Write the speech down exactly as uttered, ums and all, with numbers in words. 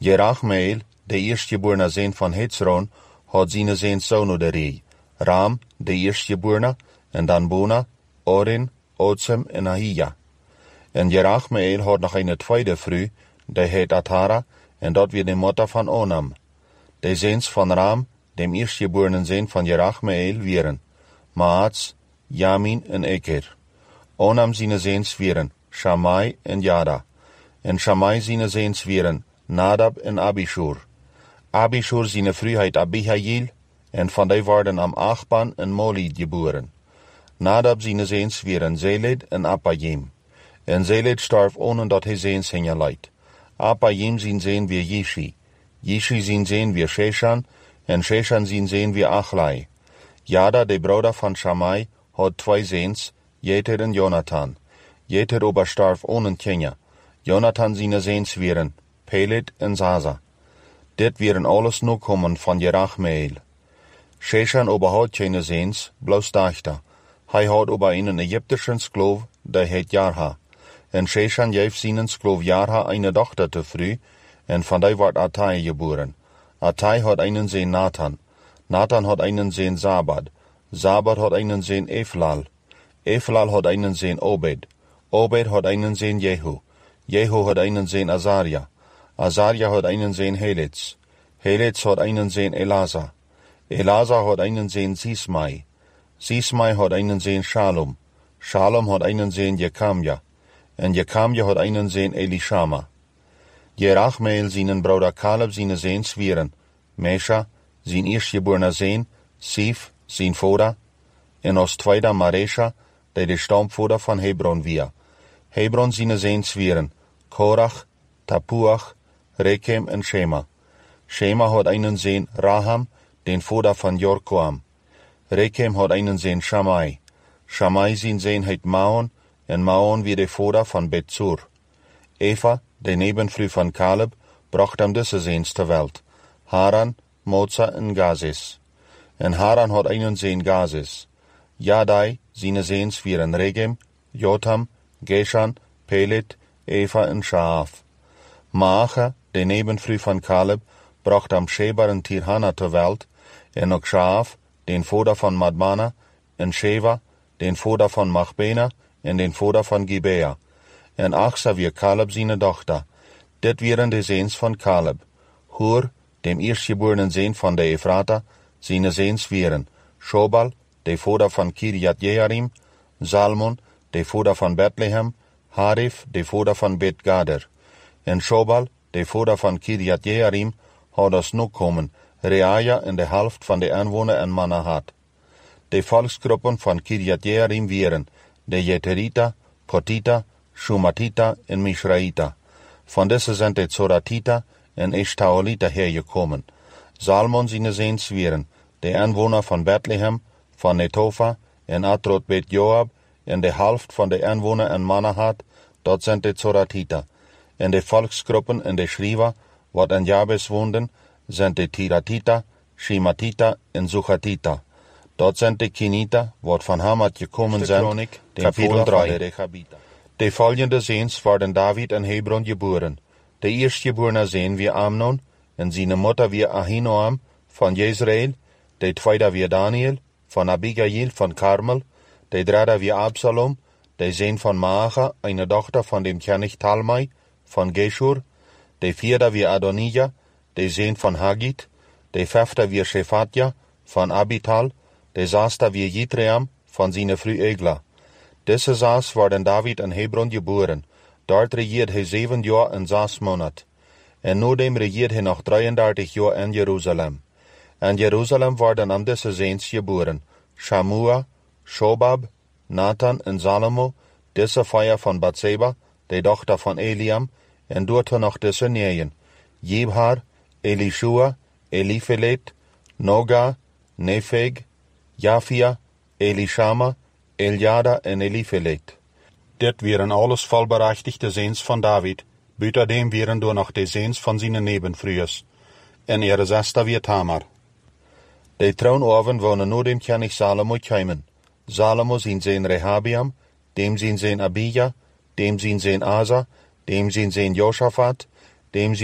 Jerachmeel, de eerstgeborene zoon van Hetsron, had zijn zoon zonen drie. Ram, de eerstgeborene, en dan Bona, Oren, Otsem en Ahia. En Jerachmeel had nog een tweede vrouw, die heet Atara, en dat weer de moeder van Onam. De zoons van Ram, de eerstgeborene zoon van Jerachmeel, wieren Maats, Jamin en Eker. Onam zijn zoons wieren Shammai en Jada. En Shammai zijn zoons wieren Nadab en Abishur. Abishur zijn vrouw heet Abihail, en van die worden am Achban en Molid geboren. Nadab zijn zoons wieren Zeled en Appaim. En Zeled starf onen dat hij zoons hingen leidt. Appaim zijn zoon weer Yishi. Yishi zijn zoon weer Sheshan, en Sheshan zijn zoon weer Achlai. Jada, de broeder van Shammai, had twee zoons, Jeter en Jonathan. Jeter oberstarf onen Kenia. Jonathan zijn zoons wieren Pelet en Zaza. Dit wieren alles nu komen van Jerachmeel. Sheshan oberhad geen zoons, bloos dachter. Hij had over een Egyptische skloof, die heet Jarha. En Sheshan geeft zijn skloof Jarha een dochter te vroeg, en van die wordt Attai geboren. Attai had een zoon Nathan. Nathan had een zoon Zabad. Zabad had een zoon Eflal. Eflal had een zoon Obed. Obed had een zoon Jehu. Jehu had een zoon Azaria. Azaria had een zoon Helitz. Helitz had een zoon Elazar. Elazar had een zoon Sismai. Sismai had een zoon Shalom. Shalom had een zoon Jekamja. En Jekamja had een zoon Elishama. Jerachmeel zijn broeder Caleb zijn zoons wieren Mesha, zijn eerstgeborene zoon, Sif, zijn vader, en als tweede Maresha, die de stamvader van Hebron was. Hebron zijn zoons wieren Korach, Tapuach, Rekem en Shema. Shema had een zoon Raham, den vader van Jorkoam. Rekem had een zoon Shammai. Shammai zijn zoon heet Maon, en Maon weer de vader van Betsur. Eva, de nebenvrouw van Caleb, bracht hem deze zoons ter wereld: Haran, Moza en Gazes. En Haran had een zoon Gazes. Jadai, zijn zoons wieren Regem, Jotam, Geshan, Pelet, Eva en Shaaf. Maacha, de nebenvrouw van Caleb, bracht hem Shebar en Tirhana ter wereld, en ook Shaaf, den vader van Madmana, en Sheva, den vader van Machbena, en den vader van Gibea. En Achsa weer Caleb zijn dochter. Dit wieren de zoons van Caleb. Hur, dem eerstgeborene zoon van de Efrata, zijn zoons wieren Shobal, de vader van Kirjat Jearim, Zalmon, de vader van Bethlehem, Harif, de vader van Bet Gader. En Shobal, de vader van Kirjat Jearim, had als nu komen Reaja en de helft van de aanwoner en Manahat. De volksgroepen van Kirjat Jearim wieren de Jeterita, Potita, Shumatita en Mishraita. Van deze zijn de Zoratita en Eshtaolita hergekomen. Zalmon zijn zoons wieren de aanwoner van Bethlehem, van Netofa en Atrot Bet Joab, en de helft van de aanwoner en Manahat, dat zijn de Zoratita. En de volksgroepen en de schrijver, wat in Jabes woonden, zijn de Tiratita, Shimatita en Zuchatita. Dat zijn de Kenita, wat van Hamad gekomen zijn, kapitel drie. De volgende zoons worden David en Hebron geboren. De eerstgeborene zoon weer Amnon, en zijn moeder weer Ahinoam van Jezreel. De tweede weer Daniel, van Abigail van Karmel. De derde weer Absalom, de zoon van Maacha, een dochter van de Knecht Talmai, van Geshur. De vierde weer Adonija, de zoon van Hagit. De vijfde weer Shefatja, van Abital. De zesde weer Jitream, van zijn vrouw Egla. Deze zes worden David en Hebron geboren. Dort regeert hij zeven jaar en zes maanden. En noordem regeert hij nog drieëndertig jaar in Jeruzalem. En Jeruzalem worden aan deze zoons geboren: Shamua, Shobab, Nathan en Salomo, deze vijf van Bathseba, de dochter van Eliam, en doet er nog deze neeën: Jibhar, Elishua, Eliphelet, Noga, Nefeg, Jafia, Elishama, Eljada en Eliphelet. Dit wieren alles volberechtigde zoons van David, buitendem wieren door nog de zoons van zijn nebenvrouws. En ihre zesde weer Tamar. De troonoven wonen nu dem Knecht Salomo keimen. Salomo zijn zoon Rehabiam, dem zijn zoon Abija, dem zijn zoon Asa, dem zijn zoon Josaphat, dem